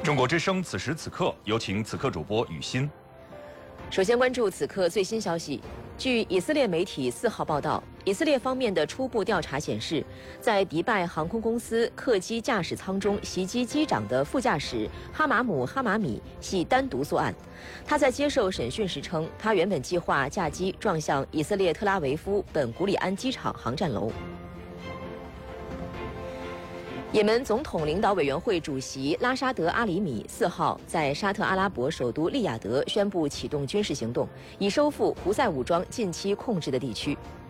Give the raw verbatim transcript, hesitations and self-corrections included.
中国之声此时此刻，有请此刻主播雨欣。 首先关注此刻最新消息。据以色列媒体四号报道，以色列方面的初步调查显示，在迪拜航空公司客机驾驶舱中袭击机长的副驾驶哈马姆·哈马米系单独作案。他在接受审讯时称，他原本计划驾机撞向以色列特拉维夫本古里安机场航站楼。也门总统领导委员会主席拉沙德·阿里米四号在沙特阿拉伯首都利雅得宣布启动军事行动，以收复胡塞武装近期控制的地区。